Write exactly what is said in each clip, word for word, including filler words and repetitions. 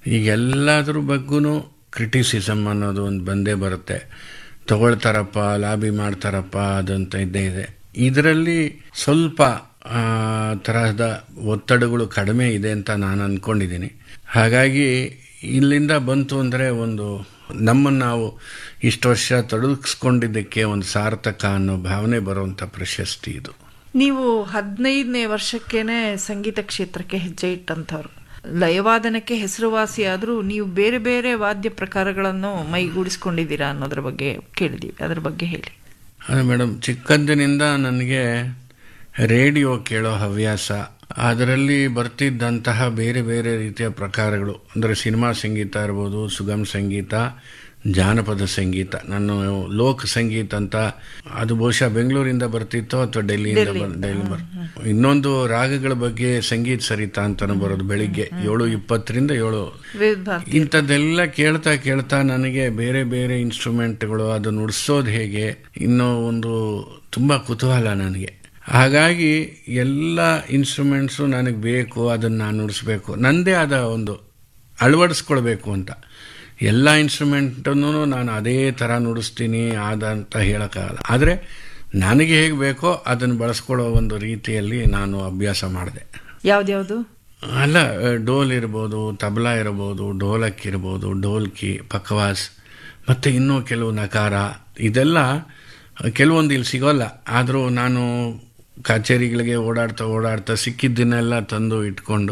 ಈಗ ಎಲ್ಲದ್ರ ಬಗ್ಗೂ ಕ್ರಿಟಿಸಿಸಮ್ ಅನ್ನೋದು ಒಂದು ಬಂದೇ ಬರುತ್ತೆ. ತಗೊಳ್ತಾರಪ್ಪ, ಲಾಬಿ ಮಾಡ್ತಾರಪ್ಪ, ಅದಂತ ಇದ್ದೇ ಇದೆ. ಇದರಲ್ಲಿ ಸ್ವಲ್ಪ ತರಹದ ಒತ್ತಡಗಳು ಕಡಿಮೆ ಇದೆ ಅಂತ ನಾನು ಅಂದ್ಕೊಂಡಿದ್ದೀನಿ. ಹಾಗಾಗಿ ಇಲ್ಲಿಂದ ಬಂತು ಅಂದರೆ ಒಂದು ನಮ್ಮನ್ನು ನಾವು ಇಷ್ಟು ವರ್ಷ ತೊಡಗಿಸ್ಕೊಂಡಿದ್ದಕ್ಕೆ ಒಂದು ಸಾರ್ಥಕ ಅನ್ನೋ ಭಾವನೆ ಬರುವಂಥ ಪ್ರಶಸ್ತಿ ಇದು. ನೀವು ಹದಿನೈದನೇ ವರ್ಷಕ್ಕೇನೆ ಸಂಗೀತ ಕ್ಷೇತ್ರಕ್ಕೆ ಹೆಜ್ಜೆ ಇಟ್ಟಂಥವ್ರು. ಲಯವಾದನಕ್ಕೆ ಹೆಸರುವಾಸಿಯಾದರೂ ನೀವು ಬೇರೆ ಬೇರೆ ವಾದ್ಯ ಪ್ರಕಾರಗಳನ್ನು ಮೈಗೂಡಿಸ್ಕೊಂಡಿದ್ದೀರಾ ಅನ್ನೋದ್ರ ಬಗ್ಗೆ ಕೇಳಿದ್ದೀವಿ. ಅದ್ರ ಬಗ್ಗೆ ಹೇಳಿ. ಅದೇ ಮೇಡಮ್, ಚಿಕ್ಕಂದಿನಿಂದ ನನಗೆ ರೇಡಿಯೋ ಕೇಳೋ ಹವ್ಯಾಸ, ಅದರಲ್ಲಿ ಬರ್ತಿದ್ದಂತಹ ಬೇರೆ ಬೇರೆ ರೀತಿಯ ಪ್ರಕಾರಗಳು ಅಂದರೆ ಸಿನಿಮಾ ಸಂಗೀತ ಇರ್ಬೋದು, ಸುಗಮ ಸಂಗೀತ, ಜಾನಪದ ಸಂಗೀತ. ನಾನು ಲೋಕ ಸಂಗೀತ ಅಂತ ಅದು ಬಹುಶಃ ಬೆಂಗಳೂರಿಂದ ಬರ್ತಿತ್ತೋ ಅಥವಾ ಡೆಲ್ಲಿಯಿಂದ ಡೆಲ್ಲಿ ಬರ್ ಇನ್ನೊಂದು ರಾಗಗಳ ಬಗ್ಗೆ ಸಂಗೀತ ಸರಿತಾ ಅಂತಾನು ಬರೋದು ಬೆಳಿಗ್ಗೆ ಏಳು ಇಪ್ಪತ್ತರಿಂದ ಏಳು. ಇಂಥದ್ದೆಲ್ಲ ಕೇಳ್ತಾ ಕೇಳ್ತಾ ನನಗೆ ಬೇರೆ ಬೇರೆ ಇನ್ಸ್ಟ್ರೂಮೆಂಟ್ಗಳು ಅದು ನುಡಿಸೋದು ಹೇಗೆ ಇನ್ನೂ ಒಂದು ತುಂಬ ಕುತೂಹಲ ನನಗೆ. ಹಾಗಾಗಿ ಎಲ್ಲ ಇನ್ಸ್ಟ್ರೂಮೆಂಟ್ಸು ನನಗೆ ಬೇಕು, ಅದನ್ನು ನಾನು ನುಡಿಸ್ಬೇಕು, ನನ್ನದೇ ಆದ ಒಂದು ಅಳವಡಿಸ್ಕೊಳ್ಬೇಕು ಅಂತ. ಎಲ್ಲ ಇನ್ಸ್ಟ್ರೂಮೆಂಟನ್ನು ನಾನು ಅದೇ ಥರ ನುಡಿಸ್ತೀನಿ ಆದ ಅಂತ ಹೇಳೋಕ್ಕಾಗಲ್ಲ. ಆದರೆ ನನಗೆ ಹೇಗೆ ಬೇಕೋ ಅದನ್ನು ಬಳಸ್ಕೊಳ್ಳೋ ಒಂದು ರೀತಿಯಲ್ಲಿ ನಾನು ಅಭ್ಯಾಸ ಮಾಡಿದೆ. ಯಾವ್ದ್ಯಾವುದು? ಅಲ್ಲ, ಡೋಲ್ ಇರ್ಬೋದು, ತಬಲಾ ಇರ್ಬೋದು, ಢೋಲಕ್ ಇರ್ಬೋದು, ಢೋಲ್ಕಿ, ಪಖವಾಸ್, ಮತ್ತು ಇನ್ನೂ ಕೆಲವು ನಕಾರ. ಇದೆಲ್ಲ ಕೆಲವೊಂದು ಇಲ್ಲಿ ಸಿಗೋಲ್ಲ. ಆದರೂ ನಾನು ಕಚೇರಿಗಳಿಗೆ ಓಡಾಡ್ತಾ ಓಡಾಡ್ತಾ ಸಿಕ್ಕಿದ್ದನ್ನೆಲ್ಲ ತಂದು ಇಟ್ಕೊಂಡು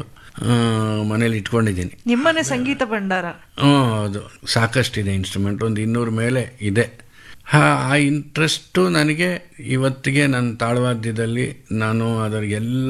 ಮನೇಲಿ ಇಟ್ಕೊಂಡಿದ್ದೀನಿ. ನಿಮ್ಮನೆ ಸಂಗೀತ ಭಂಡಾರ? ಹ್ಞೂ, ಹೌದು, ಸಾಕಷ್ಟಿದೆ ಇನ್ಸ್ಟ್ರೂಮೆಂಟ್, ಒಂದು ಇನ್ನೂರ ಮೇಲೆ ಇದೆ. ಹಾ, ಆ ಇಂಟ್ರೆಸ್ಟು ನನಗೆ ಇವತ್ತಿಗೆ ನನ್ನ ತಾಳವಾದ್ಯದಲ್ಲಿ ನಾನು ಅದರ ಎಲ್ಲ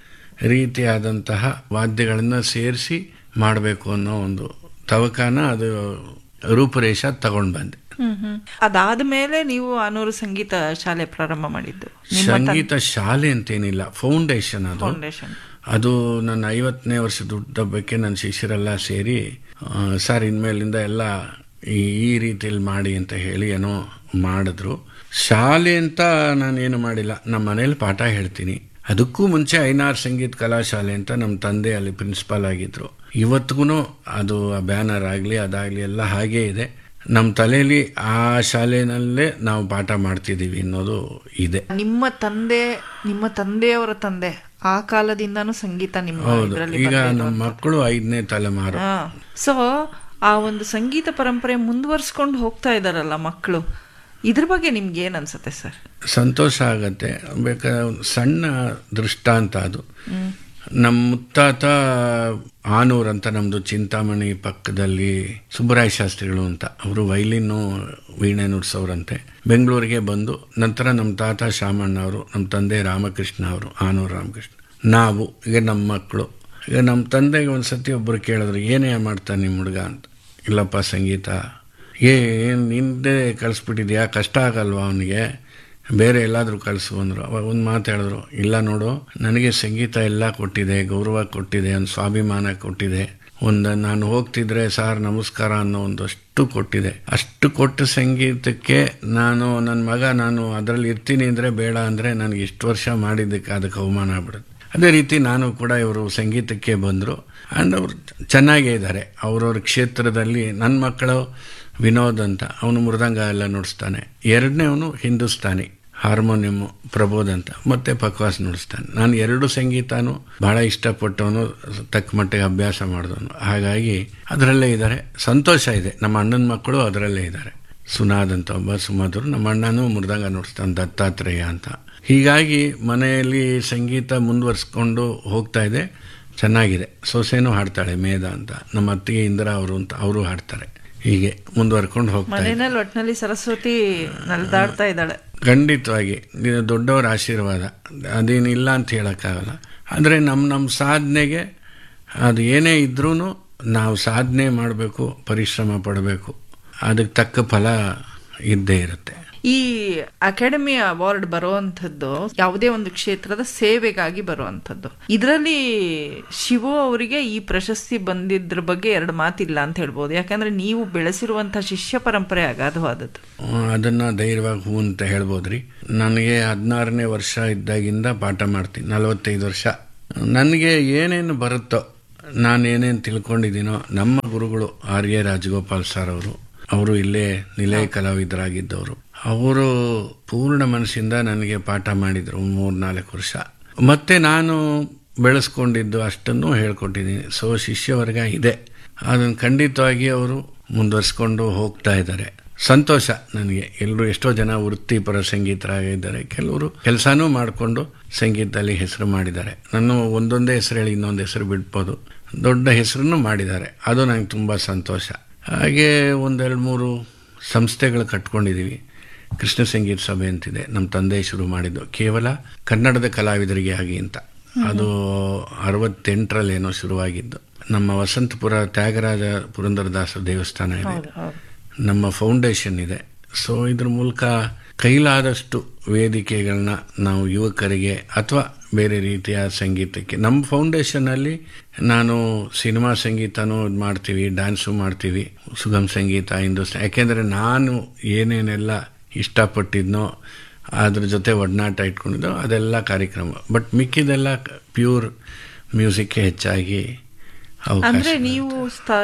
ರೀತಿಯಾದಂತಹ ವಾದ್ಯಗಳನ್ನು ಸೇರಿಸಿ ಮಾಡಬೇಕು ಅನ್ನೋ ಒಂದು ತವಕಾನ, ಅದು ರೂಪುರೇಷ ತಗೊಂಡು ಬಂದೆ. ಅದಾದ ಮೇಲೆ ನೀವು ಆನೂರು ಸಂಗೀತ ಶಾಲೆ ಪ್ರಾರಂಭ ಮಾಡಿದ್ದು? ಸಂಗೀತ ಶಾಲೆ ಅಂತೇನಿಲ್ಲ, ಫೌಂಡೇಶನ್. ಅದು ಅದು ನನ್ನ ಐವತ್ತನೇ ವರ್ಷದ ಹುಟ್ಟುಹಬ್ಬಕ್ಕೆ ನನ್ನ ಶಿಷ್ಯರೆಲ್ಲ ಸೇರಿ ಸರ್ ಇನ್ಮೇಲಿಂದ ಎಲ್ಲ ಈ ರೀತಿಯಲ್ಲಿ ಮಾಡಿ ಅಂತ ಹೇಳಿ ಏನೋ ಮಾಡಿದ್ರು. ಶಾಲೆ ಅಂತ ನಾನೇನು ಮಾಡಿಲ್ಲ, ನಮ್ಮ ಮನೇಲಿ ಪಾಠ ಹೇಳ್ತೀನಿ. ಅದಕ್ಕೂ ಮುಂಚೆ ಐನಾರ್ ಸಂಗೀತ ಕಲಾಶಾಲೆ ಅಂತ ನಮ್ಮ ತಂದೆ ಅಲ್ಲಿ ಪ್ರಿನ್ಸಿಪಾಲ್ ಆಗಿದ್ರು. ಇವತ್ತಿಗೂ ಅದು ಆ ಬ್ಯಾನರ್ ಆಗಲಿ ಅದಾಗಲಿ ಎಲ್ಲ ಹಾಗೇ ಇದೆ. ನಮ್ಮ ತಲೆಯಲ್ಲಿ ಆ ಶಾಲೆನಲ್ಲೇ ನಾವು ಪಾಠ ಮಾಡ್ತಿದ್ದೀವಿ ಅನ್ನೋದು ಇದೆ. ನಿಮ್ಮ ತಂದೆ, ನಿಮ್ಮ ತಂದೆಯವರ ತಂದೆ ಆ ಕಾಲದಿಂದಾನು ಸಂಗೀತ ನಿಮ್ಮ? ಹೌದು, ಈಗ ನಮ್ಮ ಮಕ್ಕಳು ಐದನೇ ತಲೆಮಾರು. ಸೊ ಆ ಒಂದು ಸಂಗೀತ ಪರಂಪರೆ ಮುಂದುವರ್ಸ್ಕೊಂಡು ಹೋಗ್ತಾ ಇದಾರಲ್ಲ ಮಕ್ಕಳು, ಇದ್ರ ಬಗ್ಗೆ ನಿಮ್ಗೆ ಏನ್ ಅನ್ಸುತ್ತೆ ಸರ್? ಸಂತೋಷ ಆಗತ್ತೆ. ಬೇಕಾದ್ರೆ ಸಣ್ಣ ದೃಷ್ಟಾಂತ ಅದು. ನಮ್ಮ ಮುತ್ತಾತ ಆನೂರ್ ಅಂತ, ನಮ್ಮದು ಚಿಂತಾಮಣಿ ಪಕ್ಕದಲ್ಲಿ ಸುಬ್ಬರಾಯ ಶಾಸ್ತ್ರಿಗಳು ಅಂತ, ಅವರು ವೈಲಿನ್ನು ವೀಣೆ ನುಡ್ಸೋರಂತೆ. ಬೆಂಗಳೂರಿಗೆ ಬಂದು ನಂತರ ನಮ್ಮ ತಾತ ಶಾಮಣ್ಣ ಅವರು, ನಮ್ಮ ತಂದೆ ರಾಮಕೃಷ್ಣ ಅವರು, ಆನೂರು ರಾಮಕೃಷ್ಣ, ನಾವು ಈಗ ನಮ್ಮ ಮಕ್ಕಳು. ಈಗ ನಮ್ಮ ತಂದೆಗೆ ಒಂದು ಸತಿ ಒಬ್ಬರು ಕೇಳಿದ್ರು, ಏನೇ ಮಾಡ್ತಾನೆ ನಿಮ್ಮ ಹುಡುಗ ಅಂತ. ಇಲ್ಲಪ್ಪ ಸಂಗೀತ. ಏನು ನಿಂದೆ ಕಳಿಸ್ಬಿಟ್ಟಿದ್ಯಾ, ಕಷ್ಟ ಆಗಲ್ವಾ ಅವನಿಗೆ, ಬೇರೆ ಎಲ್ಲಾದರೂ ಕಳಿಸು ಅಂದರು. ಅವಾಗ ಒಂದು ಮಾತು ಹೇಳಿದ್ರು, ಇಲ್ಲ ನೋಡು, ನನಗೆ ಸಂಗೀತ ಎಲ್ಲ ಕೊಟ್ಟಿದೆ, ಗೌರವ ಕೊಟ್ಟಿದೆ, ಒಂದು ಸ್ವಾಭಿಮಾನ ಕೊಟ್ಟಿದೆ, ಒಂದು ನಾನು ಹೋಗ್ತಿದ್ರೆ ಸಾರ್ ನಮಸ್ಕಾರ ಅನ್ನೋ ಒಂದಷ್ಟು ಕೊಟ್ಟಿದೆ. ಅಷ್ಟು ಕೊಟ್ಟ ಸಂಗೀತಕ್ಕೆ ನಾನು ನನ್ನ ಮಗ ನಾನು ಅದರಲ್ಲಿ ಇರ್ತೀನಿ ಅಂದರೆ ಬೇಡ ಅಂದರೆ ನನಗೆ ಇಷ್ಟು ವರ್ಷ ಮಾಡಿದ್ದಕ್ಕೆ ಅದಕ್ಕೆ ಅವಮಾನ ಆಗ್ಬಿಡುತ್ತೆ. ಅದೇ ರೀತಿ ನಾನು ಕೂಡ ಇವರು ಸಂಗೀತಕ್ಕೆ ಬಂದರು. ಆ್ಯಂಡ್ ಅವರು ಚೆನ್ನಾಗೇ ಇದ್ದಾರೆ ಅವರವ್ರ ಕ್ಷೇತ್ರದಲ್ಲಿ. ನನ್ನ ಮಕ್ಕಳು ವಿನೋದ್ ಅಂತ, ಅವನು ಮೃದಂಗ ಎಲ್ಲ ನುಡಿಸ್ತಾನೆ. ಎರಡನೇ ಅವನು ಹಿಂದೂಸ್ತಾನಿ ಹಾರ್ಮೋನಿಯಮ್ಮು ಪ್ರಬೋಧ್ ಅಂತ, ಮತ್ತೆ ಪಕ್ವಾಸ್ ನುಡಿಸ್ತಾನೆ. ನಾನು ಎರಡು ಸಂಗೀತನೂ ಬಹಳ ಇಷ್ಟಪಟ್ಟವನು, ತಕ್ಕ ಮಟ್ಟಿಗೆ ಅಭ್ಯಾಸ ಮಾಡಿದವನು. ಹಾಗಾಗಿ ಅದರಲ್ಲೇ ಇದ್ದಾರೆ. ಸಂತೋಷ ಇದೆ. ನಮ್ಮ ಅಣ್ಣನ ಮಕ್ಕಳು ಅದರಲ್ಲೇ ಇದ್ದಾರೆ. ಸುನಾದ್ ಅಂತ ಒಬ್ಬ, ಸುಮಧುರ್. ನಮ್ಮ ಅಣ್ಣನೂ ಮೃದಂಗ ನುಡಿಸ್ತಾನೆ, ದತ್ತಾತ್ರೇಯ ಅಂತ. ಹೀಗಾಗಿ ಮನೆಯಲ್ಲಿ ಸಂಗೀತ ಮುಂದುವರ್ಸ್ಕೊಂಡು ಹೋಗ್ತಾ ಇದೆ, ಚೆನ್ನಾಗಿದೆ. ಸೊಸೆನೂ ಹಾಡ್ತಾಳೆ, ಮೇಧ ಅಂತ. ನಮ್ಮ ಅತ್ತಿಗೆ ಇಂದಿರಾ ಅವರು ಅಂತ, ಅವರು ಹಾಡ್ತಾರೆ. ಹೀಗೆ ಮುಂದುವರ್ಕೊಂಡು ಹೋಗ್ತಾರೆ. ಮನೆಯಲ್ಲಿ ಒಟ್ಟಿನಲ್ಲಿ ಸರಸ್ವತಿ ನಲ್ದಾಡ್ತಾ ಇದ್ದಾಳೆ. ಖಂಡಿತವಾಗಿ ದೊಡ್ಡವರ ಆಶೀರ್ವಾದ, ಅದೇನಿಲ್ಲ ಅಂತ ಹೇಳೋಕ್ಕಾಗಲ್ಲ. ಆದರೆ ನಮ್ಮ ನಮ್ಮ ಸಾಧನೆಗೆ ಅದು ಏನೇ ಇದ್ರೂ ನಾವು ಸಾಧನೆ ಮಾಡಬೇಕು, ಪರಿಶ್ರಮ ಪಡಬೇಕು, ಅದಕ್ಕೆ ತಕ್ಕ ಫಲ ಇದ್ದೇ ಇರುತ್ತೆ. ಈ ಅಕಾಡೆಮಿ ಅವಾರ್ಡ್ ಬರುವಂಥದ್ದು ಯಾವುದೇ ಒಂದು ಕ್ಷೇತ್ರದ ಸೇವೆಗಾಗಿ ಬರುವಂಥದ್ದು. ಇದರಲ್ಲಿ ಶಿವು ಅವರಿಗೆ ಈ ಪ್ರಶಸ್ತಿ ಬಂದಿದ್ರ ಬಗ್ಗೆ ಎರಡು ಮಾತಿಲ್ಲ ಅಂತ ಹೇಳ್ಬೋದು. ಯಾಕಂದ್ರೆ ನೀವು ಬೆಳೆಸಿರುವಂತಹ ಶಿಷ್ಯ ಪರಂಪರೆ ಅಗಾಧವಾದದ್ದು. ಅದನ್ನ ಧೈರ್ಯವಾಗಿ ಹೂ ಅಂತ ಹೇಳ್ಬೋದ್ರಿ. ನನಗೆ ಹದಿನಾರನೇ ವರ್ಷ ಇದ್ದಾಗಿಂದ ಪಾಠ ಮಾಡ್ತೀನಿ, ನಲವತ್ತೈದು ವರ್ಷ. ನನಗೆ ಏನೇನು ಬರುತ್ತೋ ನಾನು ಏನೇನು ತಿಳ್ಕೊಂಡಿದ್ದೀನೋ ನಮ್ಮ ಗುರುಗಳು ಆರ್ ಎ ರಾಜಗೋಪಾಲ್ ಸರ್ ಅವರು ಅವರು ಇಲ್ಲೇ ನಿಲಯ ಕಲಾವಿದರಾಗಿದ್ದವರು. ಅವರು ಪೂರ್ಣ ಮನಸ್ಸಿಂದ ನನಗೆ ಪಾಠ ಮಾಡಿದರು ಮೂರ್ ನಾಲ್ಕು ವರ್ಷ. ಮತ್ತೆ ನಾನು ಬೆಳೆಸ್ಕೊಂಡಿದ್ದು ಅಷ್ಟನ್ನು ಹೇಳ್ಕೊಟ್ಟಿದ್ದೀನಿ. ಸೊ ಶಿಷ್ಯವರ್ಗ ಇದೆ, ಅದನ್ನು ಖಂಡಿತವಾಗಿ ಅವರು ಮುಂದುವರಿಸ್ಕೊಂಡು ಹೋಗ್ತಾ ಇದ್ದಾರೆ. ಸಂತೋಷ ನನಗೆ. ಎಲ್ಲರೂ ಎಷ್ಟೋ ಜನ ವೃತ್ತಿಪರ ಸಂಗೀತರಾಗಿದ್ದಾರೆ, ಕೆಲವರು ಕೆಲಸನೂ ಮಾಡಿಕೊಂಡು ಸಂಗೀತದಲ್ಲಿ ಹೆಸರು ಮಾಡಿದ್ದಾರೆ. ನಾನು ಒಂದೊಂದೇ ಹೆಸರು ಹೇಳಿ ಇನ್ನೊಂದು ಹೆಸರು ಬಿಡ್ಬೋದು, ದೊಡ್ಡ ಹೆಸರನ್ನು ಮಾಡಿದ್ದಾರೆ. ಅದು ನನಗೆ ತುಂಬ ಸಂತೋಷ. ಹಾಗೆ ಒಂದೆರಡು ಮೂರು ಸಂಸ್ಥೆಗಳು ಕಟ್ಕೊಂಡಿದ್ದೀವಿ. ಕೃಷ್ಣ ಸಂಗೀತ ಸಭೆ ಅಂತಿದೆ, ನಮ್ಮ ತಂದೆ ಶುರು ಮಾಡಿದ್ದು, ಕೇವಲ ಕನ್ನಡದ ಕಲಾವಿದರಿಗೆ ಆಗಿ ಅಂತ. ಅದು ಅರವತ್ತೆಂಟರಲ್ಲಿ ಏನೋ ಶುರುವಾಗಿದ್ದು. ನಮ್ಮ ವಸಂತಪುರ ತ್ಯಾಗರಾಜ ಪುರಂದರದಾಸ ದೇವಸ್ಥಾನ ಇದೆ, ನಮ್ಮ ಫೌಂಡೇಶನ್ ಇದೆ. ಸೊ ಇದ್ರ ಮೂಲಕ ಕೈಲಾದಷ್ಟು ವೇದಿಕೆಗಳನ್ನ ನಾವು ಯುವಕರಿಗೆ ಅಥವಾ ಬೇರೆ ರೀತಿಯ ಸಂಗೀತಕ್ಕೆ, ನಮ್ಮ ಫೌಂಡೇಶನ್ನಲ್ಲಿ ನಾನು ಸಿನಿಮಾ ಸಂಗೀತನೂ ಮಾಡ್ತೀವಿ, ಡ್ಯಾನ್ಸು ಮಾಡ್ತೀವಿ, ಸುಗಮ ಸಂಗೀತ, ಹಿಂದೂಸ್ತಾನಿ. ಯಾಕೆಂದರೆ ನಾನು ಏನೇನೆಲ್ಲ ಇಷ್ಟಪಟ್ಟಿದ್ನೋ ಅದ್ರ ಜೊತೆ ಒಡನಾಟ ಇಟ್ಕೊಂಡಿದ್ದೋ ಅದೆಲ್ಲ ಕಾರ್ಯಕ್ರಮ. ಬಟ್ ಮಿಕ್ಕಿದೆಲ್ಲ ಪ್ಯೂರ್ ಮ್ಯೂಸಿಕ್ಗೆ ಹೆಚ್ಚಾಗಿ. ಅಂದ್ರೆ ನೀವು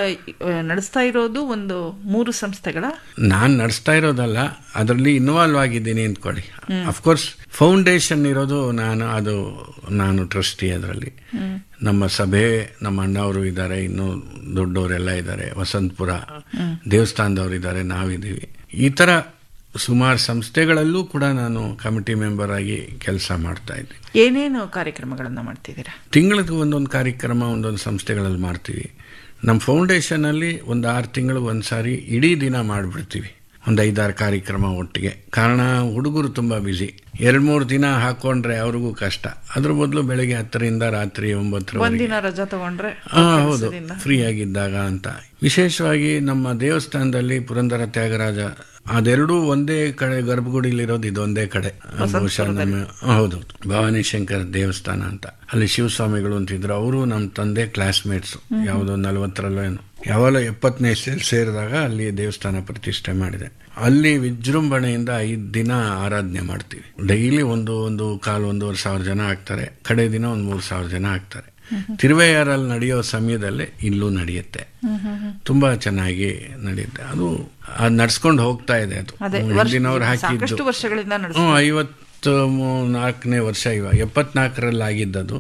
ನಡೆಸ್ತಾ ಇರೋದು ಒಂದು ಮೂರು ಸಂಸ್ಥೆಗಳ? ನಾನು ನಡೆಸ್ತಾ ಇರೋದಲ್ಲ, ಅದರಲ್ಲಿ ಇನ್ವಾಲ್ವ್ ಆಗಿದ್ದೀನಿ ಅಂದ್ಕೊಳ್ಳಿ. ಅಫ್ಕೋರ್ಸ್ ಫೌಂಡೇಶನ್ ಇರೋದು ನಾನು, ಅದು ನಾನು ಟ್ರಸ್ಟಿ ಅದರಲ್ಲಿ. ನಮ್ಮ ಸಭೆ, ನಮ್ಮ ಅಣ್ಣವರು ಇದ್ದಾರೆ, ಇನ್ನೂ ದೊಡ್ಡವರೆಲ್ಲ ಇದ್ದಾರೆ, ವಸಂತಪುರ ದೇವಸ್ಥಾನದವರು ಇದ್ದಾರೆ, ನಾವಿದ್ದೀವಿ. ಈ ಥರ ಸುಮಾರು ಸಂಸ್ಥೆಗಳಲ್ಲೂ ಕೂಡ ನಾನು ಕಮಿಟಿ ಮೆಂಬರ್ ಆಗಿ ಕೆಲಸ ಮಾಡ್ತಾ ಇದ್ದೀನಿ. ಏನೇನು ಕಾರ್ಯಕ್ರಮಗಳನ್ನ ಮಾಡ್ತಿದ್ದೀರಾ? ತಿಂಗಳಿಗೆ ಒಂದೊಂದು ಕಾರ್ಯಕ್ರಮ ಒಂದೊಂದು ಸಂಸ್ಥೆಗಳಲ್ಲಿ ಮಾಡ್ತೀವಿ. ನಮ್ಮ ಫೌಂಡೇಶನಲ್ಲಿ ಒಂದು ಆರು ತಿಂಗಳಿಗೆ ಒಂದು ಸಾರಿ ಇಡೀ ದಿನ ಮಾಡಿಬಿಡ್ತೀವಿ, ಒಂದು ಐದಾರು ಕಾರ್ಯಕ್ರಮ ಒಟ್ಟಿಗೆ. ಕಾರಣ ಹುಡುಗರು ತುಂಬ ಬ್ಯುಸಿ, ಎರಡು ಮೂರು ದಿನ ಹಾಕೊಂಡ್ರೆ ಅವ್ರಿಗೂ ಕಷ್ಟ. ಅದ್ರ ಬದಲು ಬೆಳಗ್ಗೆ ಹತ್ತರಿಂದ ರಾತ್ರಿ ಒಂಬತ್ತರ ಒಂದಿನ ರಜಾ ತಗೊಂಡ್ರೆ ಹೌದು, ಫ್ರೀ ಆಗಿದ್ದಾಗ ಅಂತ. ವಿಶೇಷವಾಗಿ ನಮ್ಮ ದೇವಸ್ಥಾನದಲ್ಲಿ ಪುರಂದರ ತ್ಯಾಗರಾಜ ಅದೆರಡೂ ಒಂದೇ ಕಡೆ, ಗರ್ಭಗುಡಿಲಿರೋದು ಇದೊಂದೇ ಕಡೆ. ಬಹುಶಃ ನಮ್ಮ ಹೌದು ಭವಾನಿ ಶಂಕರ್ ದೇವಸ್ಥಾನ ಅಂತ, ಅಲ್ಲಿ ಶಿವಸ್ವಾಮಿಗಳು ಅಂತಿದ್ರು. ಅವರು ನಮ್ಮ ತಂದೆ ಕ್ಲಾಸ್ಮೇಟ್ಸು, ಯಾವುದೋ ನಲ್ವತ್ತರಲ್ಲೋ ಏನು, ಯಾವಾಗಲೂ ಎಪ್ಪತ್ತನೇ ಸೇರಿದಾಗ ಅಲ್ಲಿ ದೇವಸ್ಥಾನ ಪ್ರತಿಷ್ಠೆ ಮಾಡಿದೆ. ಅಲ್ಲಿ ವಿಜೃಂಭಣೆಯಿಂದ ಐದು ದಿನ ಆರಾಧನೆ ಮಾಡ್ತೀವಿ. ಡೈಲಿ ಒಂದು ಒಂದು ಕಾಲು ಒಂದೂವರೆ ಸಾವಿರ ಜನ ಆಗ್ತಾರೆ, ಕಡೆ ದಿನ ಒಂದು ಮೂರು ಸಾವಿರ ಜನ ಆಗ್ತಾರೆ. ತಿರುವೆಯಾರಲ್ಲಿ ನಡೆಯೋ ಸಮಯದಲ್ಲೇ ಇಲ್ಲೂ ನಡೆಯುತ್ತೆ, ತುಂಬಾ ಚೆನ್ನಾಗಿ ನಡೆಯುತ್ತೆ. ಅದು ಅದು ನಡ್ಸ್ಕೊಂಡು ಹೋಗ್ತಾ ಇದೆ. ಅದು ಹಿಂದಿನವ್ರು ಹಾಕಿದ್ದು ಹ್ಮ್ ಐವತ್ತು ನಾಲ್ಕನೇ ವರ್ಷ, ಇವಾಗ ಎಪ್ಪತ್ನಾಲ್ಕರಲ್ಲಿ ಆಗಿದ್ದದು,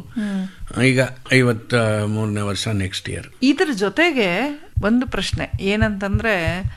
ಈಗ ಐವತ್ತ ಮೂರನೇ ವರ್ಷ ನೆಕ್ಸ್ಟ್ ಇಯರ್. ಇದರ ಜೊತೆಗೆ ಒಂದು ಪ್ರಶ್ನೆ ಏನಂತಂದ್ರೆ,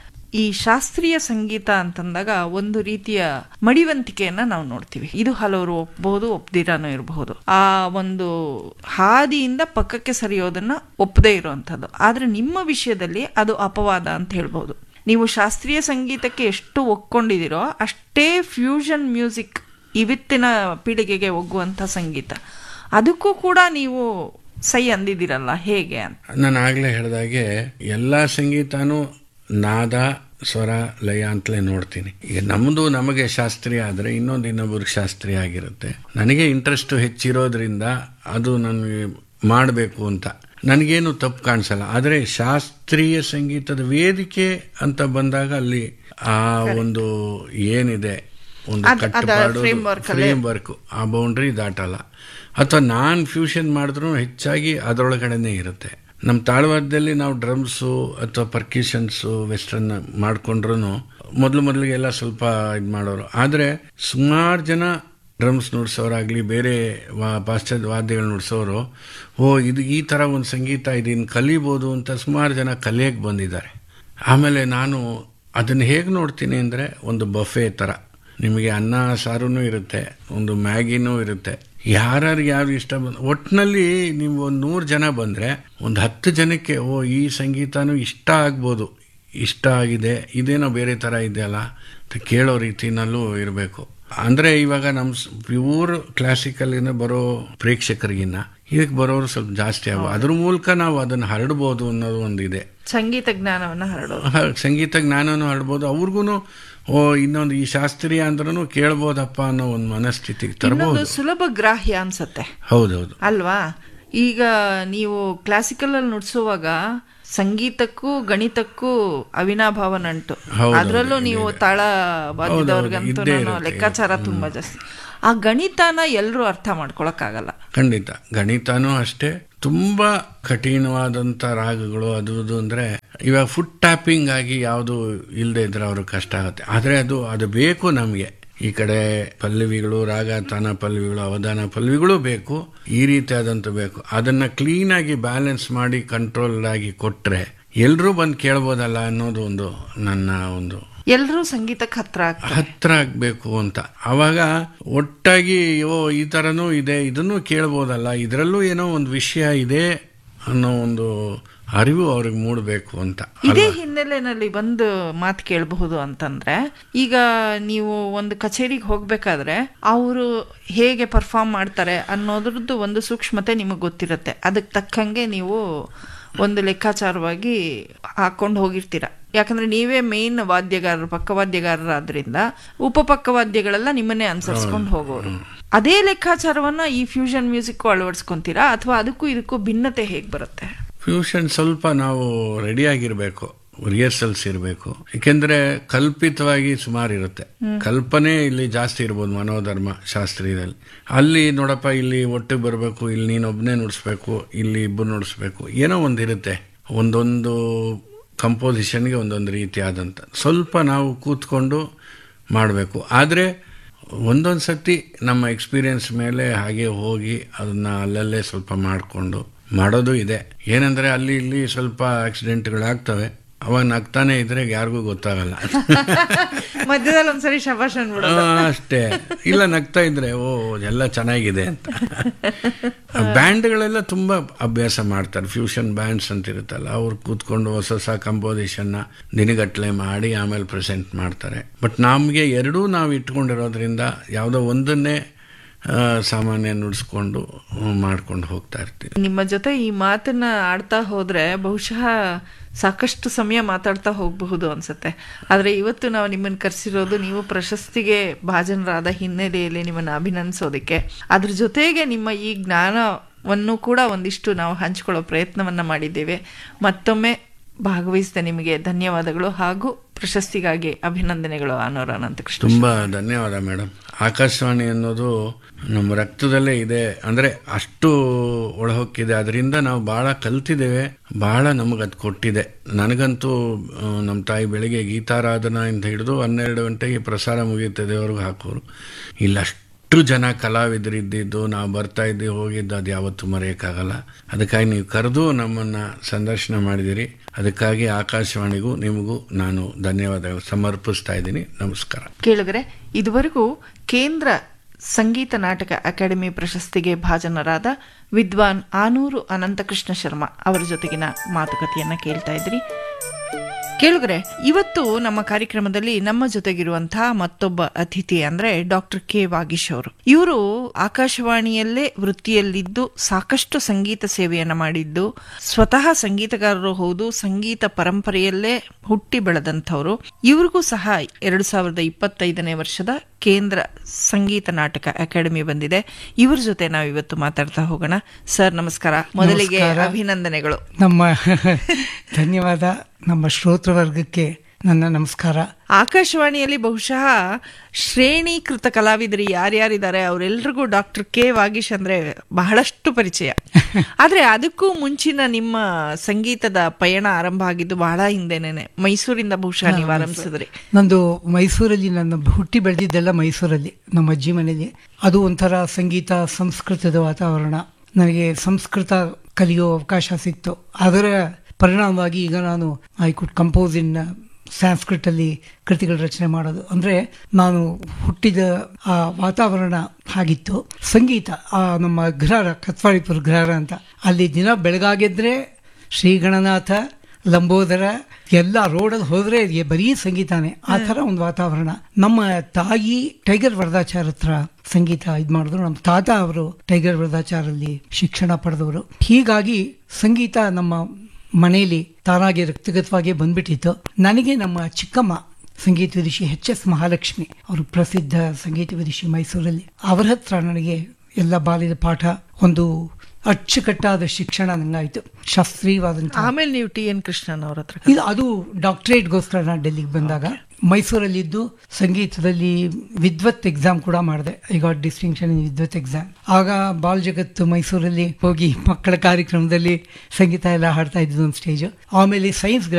ಈ ಶಾಸ್ತ್ರೀಯ ಸಂಗೀತ ಅಂತಂದಾಗ ಒಂದು ರೀತಿಯ ಮಡಿವಂತಿಕೆಯನ್ನ ನಾವು ನೋಡ್ತೀವಿ. ಇದು ಹಲವರು ಒಪ್ಪಬಹುದು, ಒಪ್ಪದಿರಾನು ಇರಬಹುದು. ಆ ಒಂದು ಹಾದಿಯಿಂದ ಪಕ್ಕಕ್ಕೆ ಸರಿಯೋದನ್ನ ಒಪ್ಪದೇ ಇರುವಂತದ್ದು. ಆದ್ರೆ ನಿಮ್ಮ ವಿಷಯದಲ್ಲಿ ಅದು ಅಪವಾದ ಅಂತ ಹೇಳ್ಬಹುದು. ನೀವು ಶಾಸ್ತ್ರೀಯ ಸಂಗೀತಕ್ಕೆ ಎಷ್ಟು ಒಕ್ಕೊಂಡಿದಿರೋ ಅಷ್ಟೇ ಫ್ಯೂಷನ್ ಮ್ಯೂಸಿಕ್, ಇವತ್ತಿನ ಪೀಳಿಗೆಗೆ ಒಗ್ಗುವಂತ ಸಂಗೀತ, ಅದಕ್ಕೂ ಕೂಡ ನೀವು ಸೈ ಅಂದಿದ್ದೀರಲ್ಲ, ಹೇಗೆ ಅಂತ? ನಾನು ಆಗ್ಲೇ ಹೇಳಿದಾಗೆ ಎಲ್ಲಾ ಸಂಗೀತನೂ ನಾದ, ಸ್ವರ, ಲಯ ಅಂತಲೇ ನೋಡ್ತೀನಿ. ಈಗ ನಮ್ದು ನಮಗೆ ಶಾಸ್ತ್ರೀಯ ಆದರೆ ಇನ್ನೊಂದು ಇನ್ನೊಬ್ಬರಿಗೆ ಶಾಸ್ತ್ರೀಯ ಆಗಿರುತ್ತೆ. ನನಗೆ ಇಂಟ್ರೆಸ್ಟ್ ಹೆಚ್ಚಿರೋದ್ರಿಂದ ಅದು ನನಗೆ ಮಾಡಬೇಕು ಅಂತ ನನಗೇನು ತಪ್ಪು ಕಾಣಿಸಲ್ಲ. ಆದರೆ ಶಾಸ್ತ್ರೀಯ ಸಂಗೀತದ ವೇದಿಕೆ ಅಂತ ಬಂದಾಗ ಅಲ್ಲಿ ಆ ಒಂದು ಏನಿದೆ, ಒಂದು ಕಟ್ಟುಪಾಡು, ಫ್ರೇಮ್ ವರ್ಕ್, ಆ ಬೌಂಡ್ರಿ ದಾಟಲ್ಲ. ಅಥವಾ ನಾನ್ ಫ್ಯೂಷನ್ ಮಾಡಿದ್ರು ಹೆಚ್ಚಾಗಿ ಅದರೊಳಗಡೆನೆ ಇರುತ್ತೆ. ನಮ್ಮ ತಾಳವಾದ್ಯದಲ್ಲಿ ನಾವು ಡ್ರಮ್ಸು ಅಥವಾ ಪರ್ಕ್ಯೂಷನ್ಸು ವೆಸ್ಟರ್ನ್ ಮಾಡ್ಕೊಂಡ್ರು ಮೊದಲು ಮೊದಲಿಗೆಲ್ಲ ಸ್ವಲ್ಪ ಇದು ಮಾಡೋರು. ಆದರೆ ಸುಮಾರು ಜನ ಡ್ರಮ್ಸ್ ನುಡ್ಸೋರಾಗಲಿ, ಬೇರೆ ವಾ ಪಾಶ್ಚಾತ್ಯ ವಾದ್ಯಗಳು ನುಡ್ಸೋರು, ಓ ಇದು ಈ ಥರ ಒಂದು ಸಂಗೀತ ಇದನ್ನು ಕಲಿಬೋದು ಅಂತ ಸುಮಾರು ಜನ ಕಲಿಯಕ್ಕೆ ಬಂದಿದ್ದಾರೆ. ಆಮೇಲೆ ನಾನು ಅದನ್ನು ಹೇಗೆ ನೋಡ್ತೀನಿ ಅಂದರೆ, ಒಂದು ಬಫೆ ಥರ ನಿಮಗೆ ಅನ್ನ ಸಾರೂ ಇರುತ್ತೆ, ಒಂದು ಮ್ಯಾಗಿನೂ ಇರುತ್ತೆ. ಯಾರ್ಯಾರಿಗೆ ಯಾರು ಇಷ್ಟ ಬಂದ ಒಟ್ಟಿನಲ್ಲಿ ನೀವು ಒಂದು ನೂರು ಜನ ಬಂದರೆ ಒಂದು ಹತ್ತು ಜನಕ್ಕೆ ಓ ಈ ಸಂಗೀತನೂ ಇಷ್ಟ ಆಗ್ಬೋದು, ಇಷ್ಟ ಆಗಿದೆ, ಇದೇನೋ ಬೇರೆ ಥರ ಇದೆಯಲ್ಲ ಅಂತ ಕೇಳೋ ರೀತಿನಲ್ಲೂ ಇರಬೇಕು. ಅಂದರೆ ಇವಾಗ ನಮ್ಮ ಪ್ಯೂರ್ ಕ್ಲಾಸಿಕಲಿನ ಬರೋ ಪ್ರೇಕ್ಷಕರಿಗಿನ್ನ ಇದಕ್ಕೆ ಬರೋರು ಸ್ವಲ್ಪ ಜಾಸ್ತಿ ಆಗೋ, ಅದ್ರ ಮೂಲಕ ನಾವು ಅದನ್ನು ಹರಡ್ಬೋದು ಅನ್ನೋದು ಒಂದಿದೆ. ಸಂಗೀತ ಜ್ಞಾನವನ್ನು ಹರಡೋದು, ಸಂಗೀತ ಜ್ಞಾನನೂ ಹರಡ್ಬೋದು. ಅವ್ರಿಗೂ ಓ ಇನ್ನೊಂದು ಈ ಶಾಸ್ತ್ರೀಯ ಅಂದ್ರೂ ಕೇಳ್ಬೋದಪ್ಪ ಅನ್ನೋ ಒಂದು ಮನಸ್ಥಿತಿಗೆ ತರಬಹುದು. ಸುಲಭ ಗ್ರಾಹ್ಯ ಅನ್ಸತ್ತೆ. ಹೌದೌದು ಅಲ್ವಾ? ಈಗ ನೀವು ಕ್ಲಾಸಿಕಲ್ ಅಲ್ಲಿ ನುಡ್ಸುವಾಗ ಸಂಗೀತಕ್ಕೂ ಗಣಿತಕ್ಕೂ ಅವಿನಾಭಾವ ನಂಟು. ಅದರಲ್ಲೂ ನೀವು ತಾಳ ವಾದ್ಯದವ್ರಿಗಂತೂ ಲೆಕ್ಕಾಚಾರ ತುಂಬಾ ಜಾಸ್ತಿ. ಆ ಗಣಿತನ ಎಲ್ಲರೂ ಅರ್ಥ ಮಾಡ್ಕೊಳಕ್ಕಾಗಲ್ಲ. ಖಂಡಿತ ಗಣಿತನೂ ಅಷ್ಟೇ, ತುಂಬ ಕಠಿಣವಾದಂಥ ರಾಗಗಳು ಅದು ಇದು ಅಂದರೆ ಇವಾಗ ಫುಟ್ ಟ್ಯಾಪಿಂಗ್ ಆಗಿ ಯಾವುದು ಇಲ್ಲದೆ ಇದ್ರೆ ಅವ್ರಿಗೆ ಕಷ್ಟ ಆಗುತ್ತೆ. ಆದರೆ ಅದು ಅದು ಬೇಕು ನಮಗೆ. ಈ ಕಡೆ ಪಲ್ಲವಿಗಳು, ರಾಗ ತಾನ ಪಲ್ಲವಿಗಳು, ಅವಧಾನ ಪಲ್ಲವಿಗಳು ಬೇಕು, ಈ ರೀತಿಯಾದಂಥ ಬೇಕು. ಅದನ್ನು ಕ್ಲೀನಾಗಿ ಬ್ಯಾಲೆನ್ಸ್ ಮಾಡಿ ಕಂಟ್ರೋಲ್ ಆಗಿ ಕೊಟ್ಟರೆ ಎಲ್ಲರೂ ಬಂದು ಕೇಳ್ಬೋದಲ್ಲ ಅನ್ನೋದು ಒಂದು ನನ್ನ ಒಂದು, ಎಲ್ಲರೂ ಸಂಗೀತಕ್ಕೆ ಹತ್ರ ಹತ್ರ ಆಗ್ಬೇಕು ಅಂತ. ಅವಾಗ ಒಟ್ಟಾಗಿ ಓ ಈ ಥರನೂ ಇದೆ, ಇದನ್ನು ಕೇಳ್ಬೋದಲ್ಲ, ಇದರಲ್ಲೂ ಏನೋ ಒಂದು ವಿಷಯ ಇದೆ ಅನ್ನೋ ಒಂದು ಅರಿವು ಅವ್ರಿಗೆ ಮೂಡಬೇಕು ಅಂತ. ಇದೇ ಹಿನ್ನೆಲೆಯಲ್ಲಿ ಒಂದು ಮಾತು ಕೇಳಬಹುದು ಅಂತಂದ್ರೆ, ಈಗ ನೀವು ಒಂದು ಕಚೇರಿಗೆ ಹೋಗ್ಬೇಕಾದ್ರೆ ಅವರು ಹೇಗೆ ಪರ್ಫಾರ್ಮ್ ಮಾಡ್ತಾರೆ ಅನ್ನೋದ್ರದ್ದು ಒಂದು ಸೂಕ್ಷ್ಮತೆ ನಿಮಗೆ ಗೊತ್ತಿರುತ್ತೆ. ಅದಕ್ಕೆ ತಕ್ಕಂಗೆ ನೀವು ಒಂದು ಲೆಕ್ಕಾಚಾರವಾಗಿ ಹಾಕೊಂಡು ಹೋಗಿರ್ತೀರ. ಯಾಕಂದ್ರೆ ನೀವೇ ಮೇನ್ ವಾದ್ಯಗಾರರು, ಪಕ್ಕವಾದ್ಯಗಾರರಾದ್ರಿಂದ ಉಪಪಕ್ಕವಾದ್ಯಗಳೆಲ್ಲ ನಿಮ್ಮನ್ನೇ ಅನುಸರಿಸ್ಕೊಂಡು ಹೋಗೋರು. ಅದೇ ಲೆಕ್ಕಾಚಾರವನ್ನ ಈ ಫ್ಯೂಷನ್ ಮ್ಯೂಸಿಕ್ ಅಳವಡಿಸ್ಕೊಂತೀರಾ, ಅಥವಾ ಅದಕ್ಕೂ ಇದಕ್ಕೂ ಭಿನ್ನತೆ ಹೇಗೆ ಬರುತ್ತೆ? ಫ್ಯೂಷನ್ ಸ್ವಲ್ಪ ನಾವು ರೆಡಿಯಾಗಿರ್ಬೇಕು, ರಿಹರ್ಸಲ್ಸ್ ಇರಬೇಕು. ಏಕೆಂದ್ರೆ ಕಲ್ಪಿತವಾಗಿ ಸುಮಾರು ಇರುತ್ತೆ. ಕಲ್ಪನೆ ಇಲ್ಲಿ ಜಾಸ್ತಿ ಇರ್ಬೋದು ಮನೋಧರ್ಮ ಶಾಸ್ತ್ರೀಯದಲ್ಲಿ. ಅಲ್ಲಿ ನೋಡಪ್ಪ ಇಲ್ಲಿ ಒಟ್ಟಿಗೆ ಬರಬೇಕು, ಇಲ್ಲಿ ನೀನೊಬ್ಬನೇ ನುಡಿಸ್ಬೇಕು, ಇಲ್ಲಿ ಇಬ್ಬರು ನುಡಿಸ್ಬೇಕು, ಏನೋ ಒಂದಿರುತ್ತೆ. ಒಂದೊಂದು ಕಂಪೋಸಿಷನ್ಗೆ ಒಂದೊಂದು ರೀತಿಯಾದಂಥ ಸ್ವಲ್ಪ ನಾವು ಕೂತ್ಕೊಂಡು ಮಾಡಬೇಕು. ಆದರೆ ಒಂದೊಂದು ಸತಿ ನಮ್ಮ ಎಕ್ಸ್ಪೀರಿಯನ್ಸ್ ಮೇಲೆ ಹಾಗೆ ಹೋಗಿ ಅದನ್ನು ಅಲ್ಲಲ್ಲೇ ಸ್ವಲ್ಪ ಮಾಡಿಕೊಂಡು ಮಾಡೋದು ಇದೆ. ಏನಂದರೆ ಅಲ್ಲಿ ಇಲ್ಲಿ ಸ್ವಲ್ಪ ಆಕ್ಸಿಡೆಂಟ್ಗಳಾಗ್ತವೆ, ಅವಾಗ ನಗ್ತಾನೆ ಇದ್ರೆ ಯಾರಿಗೂ ಗೊತ್ತಾಗಲ್ಲ. ಮಧ್ಯದಲ್ಲಿ ಒಂದ್ಸರಿ ಶಬಾಷ್ ಅನ್ಬಿಡೋದು ಅಷ್ಟೇ. ಇಲ್ಲ ನಗ್ತಾ ಇದ್ರೆ ಓ ಎಲ್ಲ ಚೆನ್ನಾಗಿದೆ ಅಂತ. ಬ್ಯಾಂಡ್ಗಳೆಲ್ಲ ತುಂಬಾ ಅಭ್ಯಾಸ ಮಾಡ್ತಾರೆ. ಫ್ಯೂಷನ್ ಬ್ಯಾಂಡ್ಸ್ ಅಂತ ಇರುತ್ತಲ್ಲ, ಅವ್ರು ಕೂತ್ಕೊಂಡು ಹೊಸ ಹೊಸ ಕಂಪೋಸಿಷನ್ನ ದಿನಗಟ್ಟಲೆ ಮಾಡಿ ಆಮೇಲೆ ಪ್ರೆಸೆಂಟ್ ಮಾಡ್ತಾರೆ. ಬಟ್ ನಮಗೆ ಎರಡೂ ನಾವು ಇಟ್ಕೊಂಡಿರೋದ್ರಿಂದ ಯಾವುದೋ ಒಂದನ್ನೇ ಸಾಮಾನ್ಯ ನುಡಿಸ್ಕೊಂಡು ಮಾಡ್ಕೊಂಡು ಹೋಗ್ತಾ ಇರ್ತೀವಿ. ನಿಮ್ಮ ಜೊತೆ ಈ ಮಾತನ್ನ ಆಡ್ತಾ ಹೋದ್ರೆ ಬಹುಶಃ ಸಾಕಷ್ಟು ಸಮಯ ಮಾತಾಡ್ತಾ ಹೋಗಬಹುದು ಅನ್ಸುತ್ತೆ. ಆದ್ರೆ ಇವತ್ತು ನಾವು ನಿಮ್ಮನ್ನು ಕರೆಸಿರೋದು ನೀವು ಪ್ರಶಸ್ತಿಗೆ ಭಾಜನರಾದ ಹಿನ್ನೆಲೆಯಲ್ಲಿ ನಿಮ್ಮನ್ನು ಅಭಿನಂದಿಸೋದಕ್ಕೆ. ಅದ್ರ ಜೊತೆಗೆ ನಿಮ್ಮ ಈ ಜ್ಞಾನವನ್ನು ಕೂಡ ಒಂದಿಷ್ಟು ನಾವು ಹಂಚಿಕೊಳ್ಳೋ ಪ್ರಯತ್ನವನ್ನ ಮಾಡಿದ್ದೇವೆ. ಮತ್ತೊಮ್ಮೆ ಭಾಗವಹಿಸಿದ ನಿಮಗೆ ಧನ್ಯವಾದಗಳು ಹಾಗೂ ಪ್ರಶಸ್ತಿಗಾಗಿ ಅಭಿನಂದನೆಗಳು ಅನೋರ ಅನಂತಕೃಷ್ಣ. ತುಂಬಾ ಧನ್ಯವಾದ ಮೇಡಮ್. ಆಕಾಶವಾಣಿ ಅನ್ನೋದು ನಮ್ಮ ರಕ್ತದಲ್ಲೇ ಇದೆ, ಅಂದ್ರೆ ಅಷ್ಟು ಒಳಹೊಕ್ಕಿದೆ. ಅದರಿಂದ ನಾವು ಬಹಳ ಕಲ್ತಿದ್ದೇವೆ, ಬಹಳ ನಮಗೆ ಅದು ಕೊಟ್ಟಿದೆ. ನನಗಂತೂ ನಮ್ಮ ತಾಯಿ ಬೆಳಿಗ್ಗೆ ಗೀತಾರಾಧನಾ ಇಂದ ಹಿಡಿದು ಹನ್ನೆರಡು ಗಂಟೆಗೆ ಪ್ರಸಾರ ಮುಗಿಯುತ್ತದೆವರೆಗೂ ಹಾಕೋರು. ಇಲ್ಲ ಅಷ್ಟು ಜನ ಕಲಾವಿದರು ಇದ್ದಿದ್ದು, ನಾವು ಬರ್ತಾ ಇದ್ದೀವಿ ಹೋಗಿದ್ದು, ಅದು ಯಾವತ್ತೂ ಮರೆಯೋಕ್ಕಾಗಲ್ಲ. ಅದಕ್ಕಾಗಿ ನೀವು ಕರೆದು ನಮ್ಮನ್ನು ಸಂದರ್ಶನ ಮಾಡಿದಿರಿ. ಅದಕ್ಕಾಗಿ ಆಕಾಶವಾಣಿಗೂ ನಿಮಗೂ ನಾನು ಧನ್ಯವಾದಗಳು ಸಮರ್ಪಿಸ್ತಾ ಇದ್ದೀನಿ. ನಮಸ್ಕಾರ. ಕೇಳಿದ್ರೆ ಇದುವರೆಗೂ ಕೇಂದ್ರ ಸಂಗೀತ ನಾಟಕ ಅಕಾಡೆಮಿ ಪ್ರಶಸ್ತಿಗೆ ಭಾಜನರಾದ ವಿದ್ವಾನ್ ಆನೂರು ಅನಂತಕೃಷ್ಣ ಶರ್ಮಾ ಅವರ ಜೊತೆಗಿನ ಮಾತುಕತೆಯನ್ನ ಕೇಳ್ತಾ ಇದ್ರಿ. ಕೇಳುಗರೆ, ಇವತ್ತು ನಮ್ಮ ಕಾರ್ಯಕ್ರಮದಲ್ಲಿ ನಮ್ಮ ಜೊತೆಗಿರುವಂತಹ ಮತ್ತೊಬ್ಬ ಅತಿಥಿ ಅಂದ್ರೆ ಡಾಕ್ಟರ್ ಕೆ ವಾಗೀಶ್ ಅವರು. ಇವರು ಆಕಾಶವಾಣಿಯಲ್ಲೇ ವೃತ್ತಿಯಲ್ಲಿದ್ದು ಸಾಕಷ್ಟು ಸಂಗೀತ ಸೇವೆಯನ್ನ ಮಾಡಿದ್ದು, ಸ್ವತಃ ಸಂಗೀತಗಾರರು ಹೌದು, ಸಂಗೀತ ಪರಂಪರೆಯಲ್ಲೇ ಹುಟ್ಟಿ ಬೆಳೆದಂಥವ್ರು. ಇವ್ರಿಗೂ ಸಹ ಎರಡು ಸಾವಿರದ ಇಪ್ಪತ್ತೈದನೇ ವರ್ಷದ ಕೇಂದ್ರ ಸಂಗೀತ ನಾಟಕ ಅಕಾಡೆಮಿ ಬಂದಿದೆ. ಇವ್ರ ಜೊತೆ ನಾವು ಇವತ್ತು ಮಾತಾಡ್ತಾ ಹೋಗೋಣ. ಸರ್ ನಮಸ್ಕಾರ. ಮೊದಲಿಗೆ ಅಭಿನಂದನೆಗಳು. ನಮ್ಮ ಧನ್ಯವಾದ. ನಮ್ಮ ಶ್ರೋತೃವರ್ಗಕ್ಕೆ ನನ್ನ ನಮಸ್ಕಾರ. ಆಕಾಶವಾಣಿಯಲ್ಲಿ ಬಹುಶಃ ಶ್ರೇಣೀಕೃತ ಕಲಾವಿದರು ಯಾರ್ಯಾರಿದ್ದಾರೆ ಅವರೆಲ್ಲರಿಗೂ ಡಾಕ್ಟರ್ ಕೆ ವಾಗೀಶ್ ಅಂದ್ರೆ ಬಹಳಷ್ಟು ಪರಿಚಯ. ಆದ್ರೆ ಅದಕ್ಕೂ ಮುಂಚಿನ ನಿಮ್ಮ ಸಂಗೀತದ ಪಯಣ ಆರಂಭ ಆಗಿದ್ದು ಬಹಳ ಹಿಂದೆನೇನೆ, ಮೈಸೂರಿಂದ ಬಹುಶಃ ನೀವು ಆರಂಭಿಸಿದ್ರಿ. ನಂದು ಮೈಸೂರಲ್ಲಿ, ನನ್ನ ಹುಟ್ಟಿ ಬೆಳೆದಿದ್ದೆಲ್ಲ ಮೈಸೂರಲ್ಲಿ, ನಮ್ಮ ಅಜ್ಜಿ ಮನೆಯಲ್ಲಿ. ಅದು ಒಂಥರ ಸಂಗೀತ ಸಂಸ್ಕೃತದ ವಾತಾವರಣ. ನನಗೆ ಸಂಸ್ಕೃತ ಕಲಿಯೋ ಅವಕಾಶ ಸಿಕ್ತು. ಅದರ ಪರಿಣಾಮವಾಗಿ ಈಗ ನಾನು ಐ ಕುಡ್ ಕಂಪೋಸ್ ಇನ್ ಸಂಸ್ಕೃತ ಅಲ್ಲಿ ಕೃತಿಗಳ ರಚನೆ ಮಾಡೋದು. ಅಂದ್ರೆ ನಾನು ಹುಟ್ಟಿದ ಆ ವಾತಾವರಣ ಹಾಗಿತ್ತು. ಸಂಗೀತ ಆ ನಮ್ಮ ಗ್ರಹಾರ, ಕತ್ವಾಳಿಪುರ ಗ್ರಹಾರ ಅಂತ, ಅಲ್ಲಿ ದಿನ ಬೆಳಗಾಗಿದ್ರೆ ಶ್ರೀಗಣನಾಥ, ಲಂಬೋದರ ಎಲ್ಲ ರೋಡಲ್ಲಿ ಹೋದ್ರೆ ಬರೀ ಸಂಗೀತಾನೆ. ಆ ಥರ ಒಂದು ವಾತಾವರಣ. ನಮ್ಮ ತಾಯಿ ಟೈಗರ್ ವರದಾಚಾರ ಹತ್ರ ಸಂಗೀತ ಇದು ಮಾಡಿದ್ರು. ನಮ್ಮ ತಾತ ಅವರು ಟೈಗರ್ ವರದಾಚಾರಲ್ಲಿ ಶಿಕ್ಷಣ ಪಡೆದವರು. ಹೀಗಾಗಿ ಸಂಗೀತ ನಮ್ಮ ಮನೆಯಲ್ಲಿ ತಾನಾಗಿ ರಕ್ತಗತವಾಗಿ ಬಂದ್ಬಿಟ್ಟಿತ್ತು. ನನಗೆ ನಮ್ಮ ಚಿಕ್ಕಮ್ಮ ಸಂಗೀತ ವಿದುಷಿ ಎಚ್ ಎಸ್ ಮಹಾಲಕ್ಷ್ಮಿ, ಅವರು ಪ್ರಸಿದ್ಧ ಸಂಗೀತ ವಿದುಷಿ ಮೈಸೂರಲ್ಲಿ, ಅವರ ಹತ್ರ ನನಗೆ ಎಲ್ಲ ಬಾಲ್ಯದ ಪಾಠ, ಒಂದು ಅಚ್ಚುಕಟ್ಟಾದ ಶಿಕ್ಷಣ ನಂಗಾಯ್ತು, ಶಾಸ್ತ್ರೀಯವಾದಂತಹ. ಆಮೇಲೆ ನೀವು ಟಿ ಎನ್ ಕೃಷ್ಣನ್ ಅವ್ರ ಹತ್ರ ಇದು ಅದು ಡಾಕ್ಟರೇಟ್ಗೋಸ್ಕರ ನಾನು ಡೆಲ್ಲಿಗೆ ಬಂದಾಗ ಮೈಸೂರಲ್ಲಿದ್ದು ಸಂಗೀತದಲ್ಲಿ ವಿದ್ವತ್ ಎಕ್ಸಾಮ್ ಕೂಡ ಮಾಡಿದೆ. I got distinction in Vidwat exam. ಆಗ ಬಾಲ್ ಜಗತ್ತು ಮೈಸೂರಲ್ಲಿ ಹೋಗಿ ಮಕ್ಕಳ ಕಾರ್ಯಕ್ರಮದಲ್ಲಿ ಸಂಗೀತ ಎಲ್ಲ ಹಾಡ್ತಾ ಇದ್ದು ಒಂದು ಸ್ಟೇಜ್. ಆಮೇಲೆ ಸೈನ್ಸ್